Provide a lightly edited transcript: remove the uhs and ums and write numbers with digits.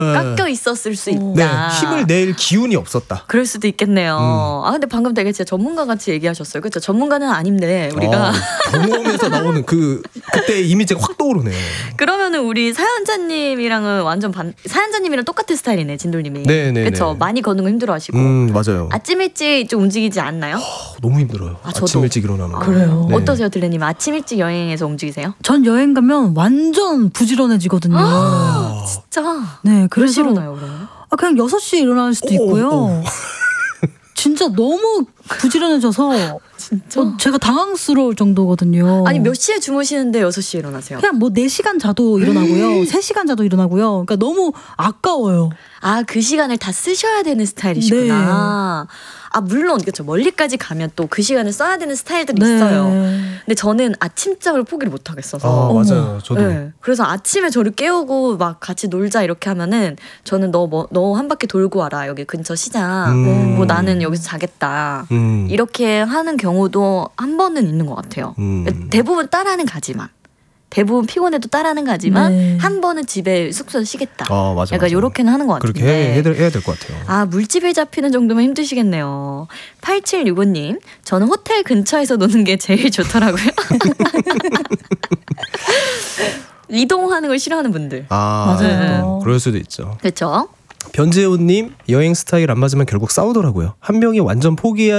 깎여 있었을 수 있다. 네, 힘을 낼 기운이 없었다. 그럴 수도 있겠네요. 아 근데 방금 되게 진짜 전문가 같이 얘기하셨어요. 그렇죠? 전문가는 아닌데 우리가 경험에서 나오는 그때의 이미지가 확 떠오르네요. 그러면은 우리 사연자님이랑은 완전 사연자님이랑 똑같은 스타일이네, 진돌님이. 네네. 그렇죠. 많이 걷는 거 힘들어하시고. 맞아요. 아침 일찍 좀 움직이지 않나요? 너무 힘들어요. 아침 일찍 일어나는 거. 그래요. 네. 어떠세요, 들레님? 아침 일찍 여행에서 움직이세요? 전 여행 가면 완전 부지런해지거든요. 진짜? 네, 몇 그래서 시에 일어나요, 그러면? 그냥 6시에 일어날 수도 있고요. 진짜 너무 부지런해져서 진짜? 제가 당황스러울 정도거든요. 아니 몇 시에 주무시는데 6시에 일어나세요? 그냥 뭐 4시간 자도 일어나고요. 3시간 자도 일어나고요. 그러니까 너무 아까워요. 아, 그 시간을 다 쓰셔야 되는 스타일이시구나. 아, 물론 그렇죠. 멀리까지 가면 또 그 시간을 써야 되는 스타일들이 있어요. 근데 저는 아침잠을 포기를 못 하겠어서. 맞아요. 저도. 네. 그래서 아침에 저를 깨우고 막 같이 놀자 이렇게 하면은 저는 너 한 바퀴 돌고 와라. 여기 근처 시장. 뭐 나는 여기서 자겠다. 이렇게 하는 경우도 한 번은 있는 것 같아요. 대부분 따라는 가지만. 대부분 피곤해도 따라는 가지만 한 번은 집에 숙소에서 쉬겠다. 맞아. 약간 요렇게는 하는 것 그렇게 같은데. 해야 될 것 같아요. 아, 물집에 잡히는 정도면 힘드시겠네요. 8765님, 저는 호텔 근처에서 노는 게 제일 좋더라고요. 이동하는 걸 싫어하는 분들. 맞아요. 그럴 수도 있죠. 그렇죠. 변재훈님, 여행 스타일 안 맞으면 결국 싸우더라고요. 한 명이 완전 포기해야